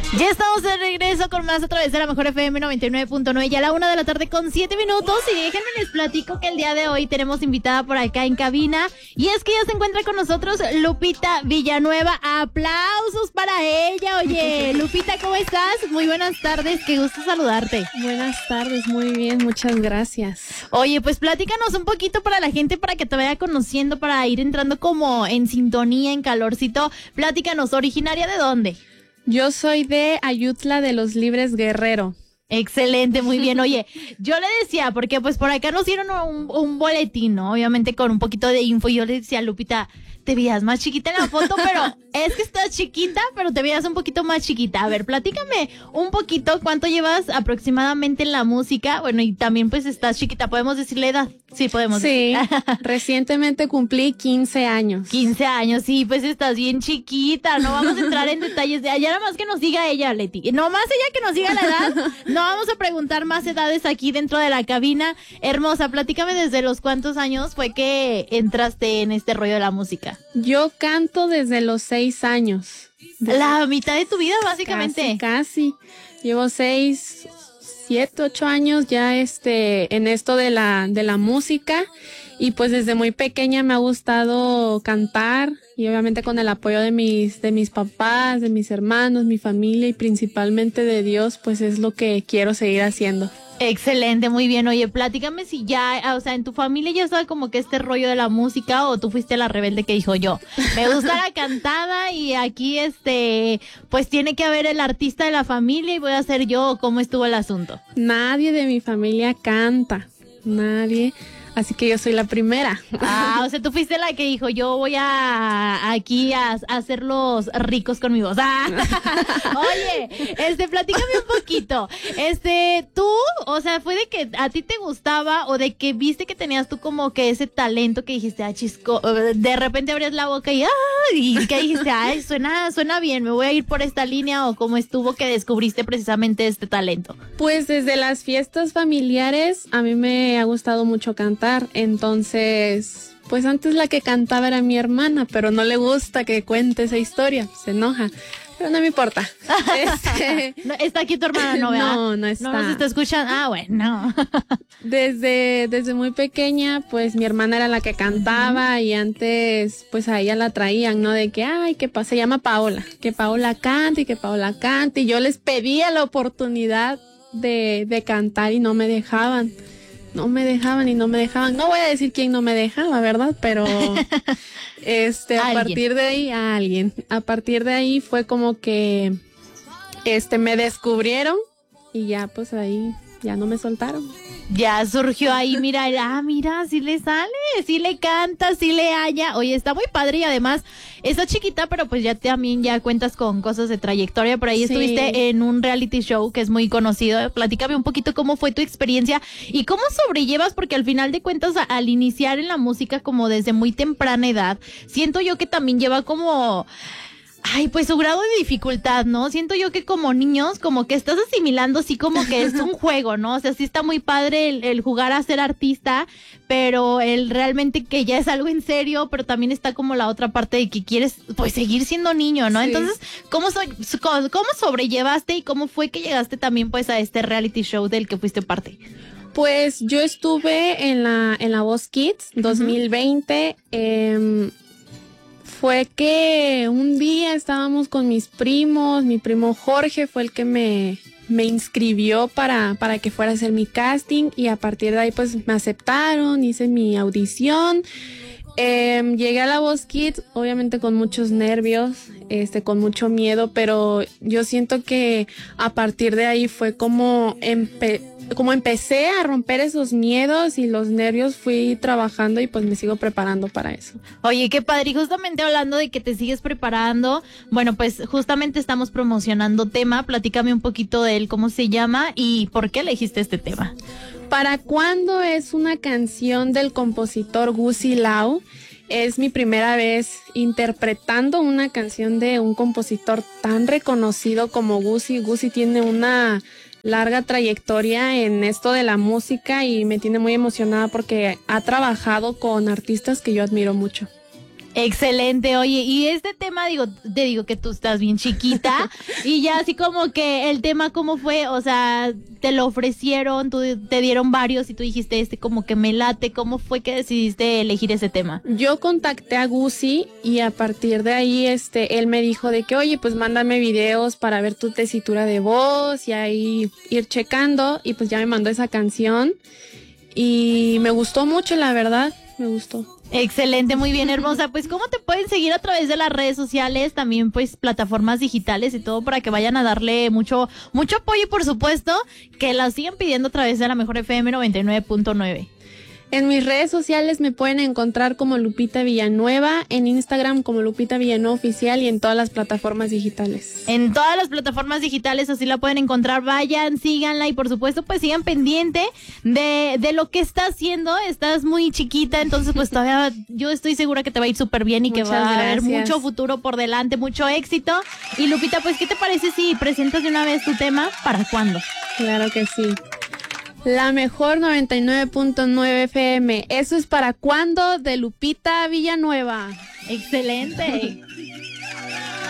Ya estamos de regreso con más a través de la mejor FM 99.9, ya a la 1:07 p.m. Y déjenme les platico que el día de hoy tenemos invitada por acá en cabina. Y es que ya se encuentra con nosotros Lupita Villanueva. ¡Aplausos para ella! Oye, Lupita, ¿cómo estás? Muy buenas tardes, qué gusto saludarte. Buenas tardes, muy bien, muchas gracias. Oye, pues platícanos un poquito para la gente, para que te vaya conociendo, para ir entrando como en sintonía, en calorcito. Platícanos, ¿originaria de dónde? Yo soy de Ayutla de los Libres, Guerrero. Excelente, muy bien. Oye, yo le decía, porque pues por acá nos dieron un boletín, ¿no? Obviamente con un poquito de info. Y yo le decía a Lupita, te veías más chiquita en la foto, pero es que estás chiquita, pero te veías un poquito más chiquita. A ver, platícame un poquito cuánto llevas aproximadamente en la música. Bueno, y también pues estás chiquita, ¿podemos decirle edad? Sí, podemos. Sí, recientemente cumplí 15 años. 15 años, sí, pues estás bien chiquita. No vamos a entrar en detalles de allá, nada más que nos diga ella, Leti. No más ella que nos diga la edad. No vamos a preguntar más edades aquí dentro de la cabina. Hermosa, platícame desde los cuántos años fue que entraste en este rollo de la música. Yo canto desde los 6 años. La mitad de tu vida, básicamente. Casi. Llevo 6, 7, 8 años ya en esto de la música. Y pues desde muy pequeña me ha gustado cantar. Y obviamente con el apoyo de mis papás, de mis hermanos, mi familia y principalmente de Dios, pues es lo que quiero seguir haciendo. Excelente, muy bien. Oye, platícame si ya, o sea, en tu familia ya estaba como que este rollo de la música, o tú fuiste la rebelde que dijo yo, me gusta la cantada y aquí pues tiene que haber el artista de la familia y voy a ser yo. ¿O cómo estuvo el asunto? Nadie de mi familia canta, nadie. Así que yo soy la primera. Ah, o sea, tú fuiste la que dijo, yo voy aquí a hacerlos ricos con mi voz. Ah. Oye, platícame un poquito. Tú, o sea, ¿fue de que a ti te gustaba o de que viste que tenías tú como que ese talento que dijiste, chisco, de repente abrías la boca y que dijiste, suena bien, me voy a ir por esta línea, o cómo estuvo que descubriste precisamente este talento? Pues desde las fiestas familiares a mí me ha gustado mucho cantar. Entonces, pues antes la que cantaba era mi hermana, pero no le gusta que cuente esa historia, se enoja, pero no me importa. No, ¿está aquí tu hermana, no, verdad? No está. No nos está escuchando. Ah, bueno. Desde muy pequeña, pues mi hermana era la que cantaba y antes, pues a ella la traían, ¿no? De que, se llama Paola, que Paola cante y que Paola cante. Y yo les pedía la oportunidad de cantar y no me dejaban. No me dejaban. No voy a decir quién no me dejaba, ¿verdad? Pero a partir de ahí fue como que me descubrieron y ya pues ahí ya no me soltaron. Ya surgió ahí, mira, sí le sale, sí le canta, sí le halla. Oye, está muy padre y además está chiquita, pero pues ya también ya cuentas con cosas de trayectoria. Por ahí estuviste en un reality show que es muy conocido. Platícame un poquito cómo fue tu experiencia y cómo sobrellevas, porque al final de cuentas al iniciar en la música como desde muy temprana edad, siento yo que también lleva como... pues su grado de dificultad, ¿no? Siento yo que como niños, como que estás asimilando así como que es un juego, ¿no? O sea, sí está muy padre el jugar a ser artista, pero el realmente que ya es algo en serio, pero también está como la otra parte de que quieres, pues, seguir siendo niño, ¿no? Sí. Entonces, ¿cómo sobrellevaste y cómo fue que llegaste también, pues, a este reality show del que fuiste parte? Pues, yo estuve en la Voz Kids 2020, fue que un día estábamos con mis primos, mi primo Jorge fue el que me inscribió para que fuera a hacer mi casting y a partir de ahí pues me aceptaron, hice mi audición, llegué a la Voz Kids obviamente con muchos nervios, con mucho miedo, pero yo siento que a partir de ahí fue como empecé a romper esos miedos y los nervios, fui trabajando y pues me sigo preparando para eso. Oye, qué padre. Y justamente hablando de que te sigues preparando, bueno, pues justamente estamos promocionando tema. Platícame un poquito de él, cómo se llama y por qué elegiste este tema. ¿Para cuándo? Es una canción del compositor Gusi Lau. Es mi primera vez interpretando una canción de un compositor tan reconocido como Gusi. Gusi tiene una larga trayectoria en esto de la música y me tiene muy emocionada porque ha trabajado con artistas que yo admiro mucho. Excelente, oye, y este tema, te digo que tú estás bien chiquita y ya así como que el tema, ¿cómo fue? O sea, te lo ofrecieron, te dieron varios y tú dijiste como que me late. ¿Cómo fue que decidiste elegir ese tema? Yo contacté a Gusi y a partir de ahí, él me dijo de que, oye, pues mándame videos para ver tu tesitura de voz y ahí ir checando, y pues ya me mandó esa canción y me gustó mucho, la verdad, me gustó. Excelente, muy bien, hermosa. Pues, ¿cómo te pueden seguir a través de las redes sociales? También, pues, plataformas digitales y todo para que vayan a darle mucho apoyo y, por supuesto, que la sigan pidiendo a través de la Mejor FM 99.9. En mis redes sociales me pueden encontrar como Lupita Villanueva, en Instagram como Lupita Villanueva Oficial y en todas las plataformas digitales. En todas las plataformas digitales así la pueden encontrar, vayan, síganla y por supuesto pues sigan pendiente de lo que está haciendo. Estás muy chiquita, entonces pues todavía yo estoy segura que te va a ir súper bien y Muchas que va a haber gracias. mucho futuro por delante, mucho éxito. Y Lupita, pues ¿qué te parece si presentas de una vez tu tema? ¿Para cuándo? Claro que sí. La Mejor 99.9 FM. ¿Eso es para cuándo? De Lupita Villanueva. Excelente.